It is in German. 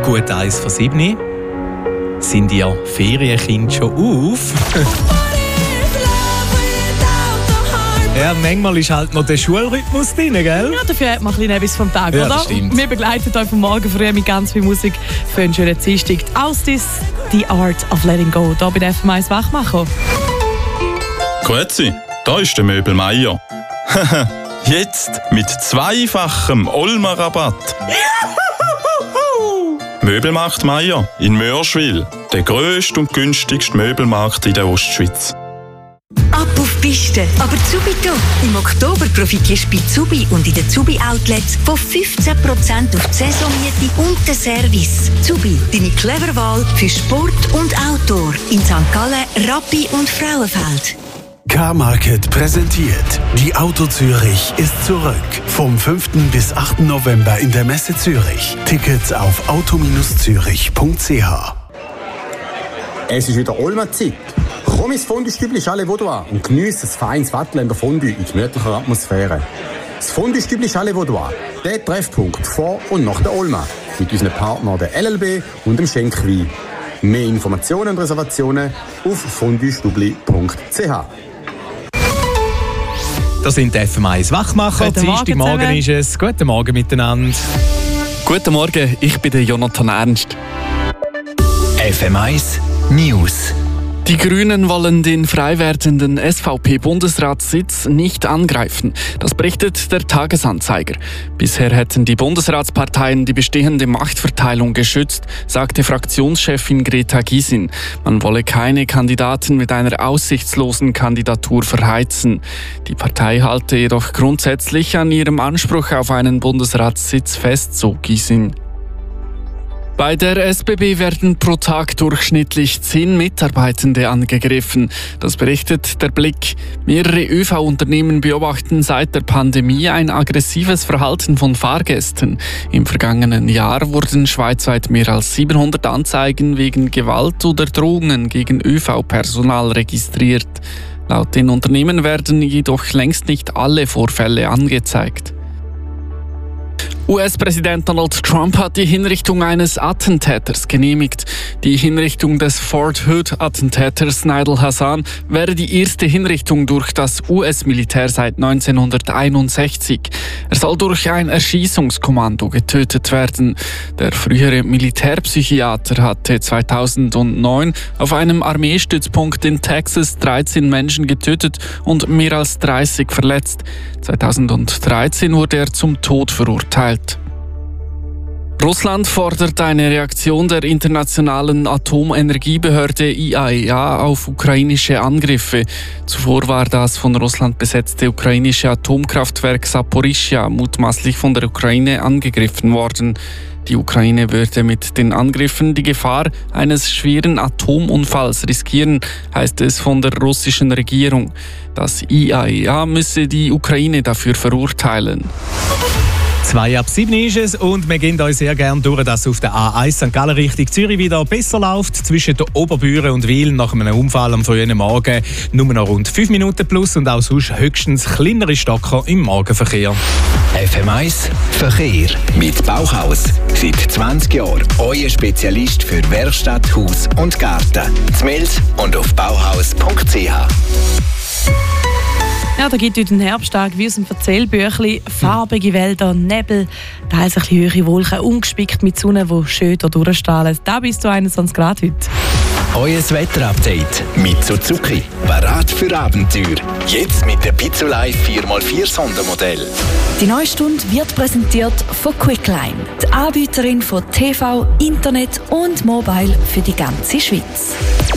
Gut 1 von 7. Sind ihr Ferienkind schon auf? Ja, manchmal ist halt noch der Schulrhythmus drin, gell? Ja, dafür hat man ein bisschen etwas vom Tag, ja, oder? Das stimmt. Wir begleiten euch vom Morgen früh mit ganz viel Musik für einen schönen Dienstag. Austis, The Art of Letting Go, hier bei der FM1 Wachmacher. Grüezi, da ist der Möbel Meier. Jetzt mit zweifachem Olma-Rabatt. Möbelmarkt Meier in Mörschwil, der grösste und günstigste Möbelmarkt in der Ostschweiz. Ab auf die Piste, aber subito. Im Oktober profitierst du bei Zubi und in den Zubi-Outlets von 15% auf die Saisonmiete und den Service. Zubi, deine clevere Wahl für Sport und Outdoor in St. Gallen, Rappi und Frauenfeld. Car-Market präsentiert. Die Auto Zürich ist zurück. Vom 5. bis 8. November in der Messe Zürich. Tickets auf auto-zürich.ch. Es ist wieder Olma-Zeit. Komm ins Fondue-Stübli Chalet Vaudois und geniesse ein feines Wattländer Fondue in gemütlicher Atmosphäre. Das Fondue-Stübli Chalet Vaudois, der Treffpunkt vor und nach der Olma. Mit unseren Partnern der LLB und dem Schenkwein. Mehr Informationen und Reservationen auf fonduestubli.ch. Das sind die FM1 Wachmacher. Dienstagmorgen ist es. Guten Morgen miteinander. Guten Morgen, ich bin der Jonathan Ernst. FM1 News. Die Grünen wollen den frei werdenden SVP-Bundesratssitz nicht angreifen. Das berichtet der Tagesanzeiger. Bisher hätten die Bundesratsparteien die bestehende Machtverteilung geschützt, sagte Fraktionschefin Greta Gysin. Man wolle keine Kandidaten mit einer aussichtslosen Kandidatur verheizen. Die Partei halte jedoch grundsätzlich an ihrem Anspruch auf einen Bundesratssitz fest, so Gysin. Bei der SBB werden pro Tag durchschnittlich 10 Mitarbeitende angegriffen. Das berichtet der Blick. Mehrere ÖV-Unternehmen beobachten seit der Pandemie ein aggressives Verhalten von Fahrgästen. Im vergangenen Jahr wurden schweizweit mehr als 700 Anzeigen wegen Gewalt oder Drohungen gegen ÖV-Personal registriert. Laut den Unternehmen werden jedoch längst nicht alle Vorfälle angezeigt. US-Präsident Donald Trump hat die Hinrichtung eines Attentäters genehmigt. Die Hinrichtung des Fort Hood-Attentäters Nidal Hassan wäre die erste Hinrichtung durch das US-Militär seit 1961. Er soll durch ein Erschießungskommando getötet werden. Der frühere Militärpsychiater hatte 2009 auf einem Armeestützpunkt in Texas 13 Menschen getötet und mehr als 30 verletzt. 2013 wurde er zum Tod verurteilt. Russland fordert eine Reaktion der Internationalen Atomenergiebehörde IAEA auf ukrainische Angriffe. Zuvor war das von Russland besetzte ukrainische Atomkraftwerk Saporischschja mutmaßlich von der Ukraine angegriffen worden. Die Ukraine würde mit den Angriffen die Gefahr eines schweren Atomunfalls riskieren, heißt es von der russischen Regierung. Das IAEA müsse die Ukraine dafür verurteilen. 6:07 ist es und wir gehen euch sehr gerne durch, dass es auf der A1 St. Gallen Richtung Zürich wieder besser läuft. Zwischen der Oberbüren und Wil nach einem Unfall am frühen Morgen nur noch rund 5 Minuten plus und auch sonst höchstens kleinere Stocker im Morgenverkehr. FM1 Verkehr mit Bauhaus. Seit 20 Jahren euer Spezialist für Werkstatt, Haus und Garten. Z'Mels und auf bauhaus.ch. Ja, da gibt es heute einen Herbsttag wie aus dem Erzählbüchlein. Farbige Wälder, Nebel, teils ein bisschen höhere Wolken, ungespickt mit Sonne, die schön da durchstrahlt. Da bist du 21 Grad heute. Euer Wetterupdate mit Suzuki. Parat für Abenteuer. Jetzt mit dem Pizzolife 4x4 Sondermodell. Die neue Stunde wird präsentiert von Quickline, die Anbieterin von TV, Internet und Mobile für die ganze Schweiz.